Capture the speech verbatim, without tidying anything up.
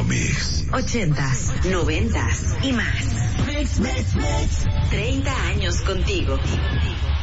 Tecno Mix. Ochentas, noventas y más. Mix, mix, mix. Treinta años contigo.